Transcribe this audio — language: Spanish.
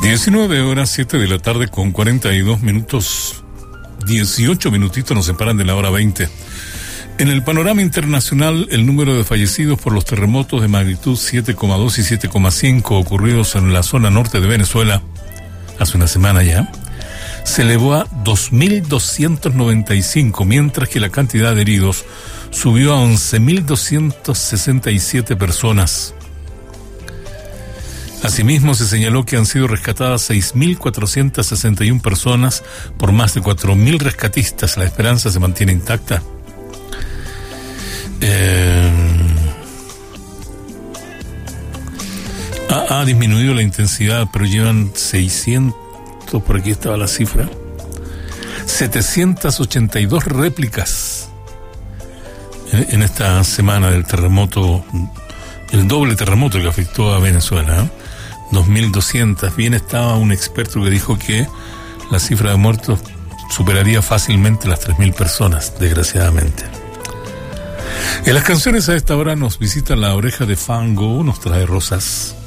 19:07 de la tarde con 42 minutos, 18 minutitos nos separan de la hora 20. En el panorama internacional, el número de fallecidos por los terremotos de magnitud 7,2 y 7,5 ocurridos en la zona norte de Venezuela hace una semana ya, se elevó a 2.295, mientras que la cantidad de heridos subió a 11.267 personas. Asimismo, se señaló que han sido rescatadas 6.461 personas por más de 4.000 rescatistas. La esperanza se mantiene intacta. Ha disminuido la intensidad, pero llevan 600, por aquí estaba la cifra, 782 réplicas en esta semana del terremoto, el doble terremoto que afectó a Venezuela, ¿eh? 2.200. Bien, estaba un experto que dijo que la cifra de muertos superaría fácilmente las 3.000 personas, desgraciadamente. En las canciones a esta hora nos visita la Oreja de Fango, nos trae rosas.